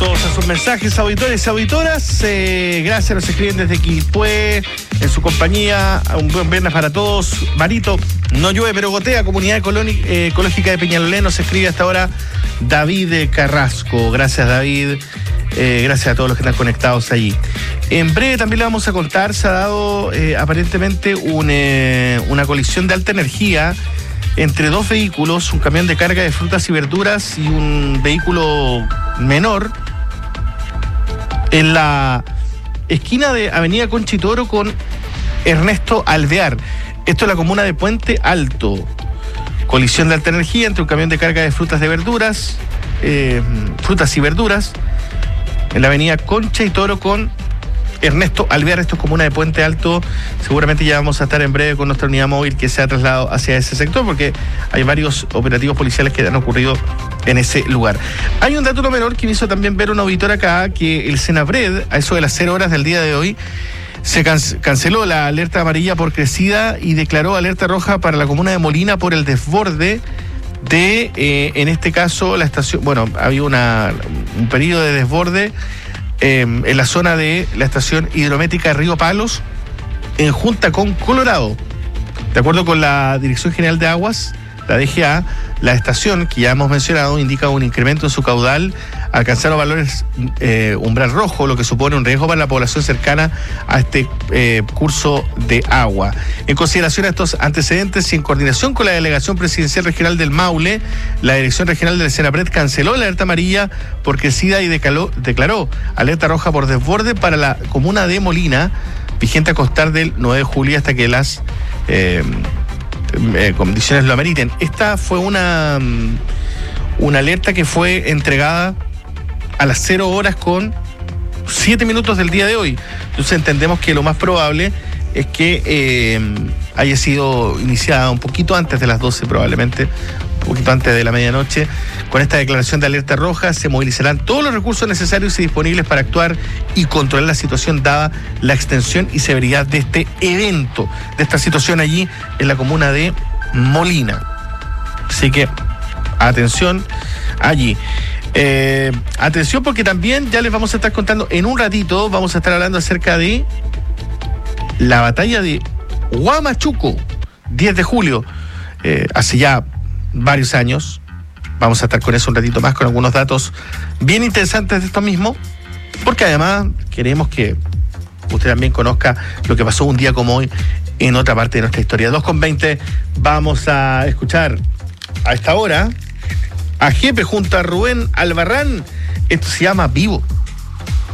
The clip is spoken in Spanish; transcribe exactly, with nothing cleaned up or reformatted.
todos a sus mensajes, auditores y auditoras. Eh, gracias, nos escriben desde Quilpué, en su compañía. Un buen viernes para todos. Marito, no llueve pero gotea. Comunidad Ecolóni- eh, Ecológica de Peñalolén, nos escribe hasta ahora David Carrasco. Gracias, David. Eh, gracias a todos los que están conectados allí. En breve también le vamos a contar, se ha dado eh, aparentemente un, eh, una colisión de alta energía entre dos vehículos, un camión de carga de frutas y verduras y un vehículo menor, en la esquina de Avenida Concha y Toro con Ernesto Alvear. Esto es la comuna de Puente Alto. Colisión de alta energía entre un camión de carga de frutas de verduras, eh, frutas y verduras, en la Avenida Concha y Toro con Ernesto Alvear. Esto es comuna de Puente Alto. Seguramente ya vamos a estar en breve con nuestra unidad móvil que se ha trasladado hacia ese sector, porque hay varios operativos policiales que han ocurrido en ese lugar. Hay un dato no menor que me hizo también ver un auditor acá, que el Senapred, a eso de las cero horas del día de hoy, se can- canceló la alerta amarilla por crecida y declaró alerta roja para la comuna de Molina por el desborde de, eh, en este caso, la estación. Bueno, había una, un periodo de desborde eh, en la zona de la estación hidrométrica de Río Palos, en junta con Colorado. De acuerdo con la Dirección General de Aguas, la D G A, la estación, que ya hemos mencionado, indica un incremento en su caudal, alcanzaron valores eh, umbral rojo, lo que supone un riesgo para la población cercana a este eh, curso de agua. En consideración a estos antecedentes y en coordinación con la Delegación Presidencial Regional del Maule, la Dirección Regional del Senapred canceló la alerta amarilla por crecida y decaló, declaró alerta roja por desborde para la comuna de Molina, vigente a constar del nueve de julio hasta que las eh, eh, condiciones lo ameriten. Esta fue una, una alerta que fue entregada a las cero horas con siete minutos del día de hoy. Entonces entendemos que lo más probable es que eh, haya sido iniciada un poquito antes de las doce, probablemente, un poquito antes de la medianoche. Con esta declaración de alerta roja se movilizarán todos los recursos necesarios y disponibles para actuar y controlar la situación, dada la extensión y severidad de este evento, de esta situación allí en la comuna de Molina. Así que atención allí. Eh, atención, porque también ya les vamos a estar contando en un ratito, vamos a estar hablando acerca de la batalla de Huamachuco, diez de julio, eh, hace ya varios años. Vamos a estar con eso un ratito más, con algunos datos bien interesantes de esto mismo, porque además queremos que usted también conozca lo que pasó un día como hoy en otra parte de nuestra historia. dos con veinte, vamos a escuchar a esta hora a Jepe junto a Rubén Albarrán. Esto se llama Vivo.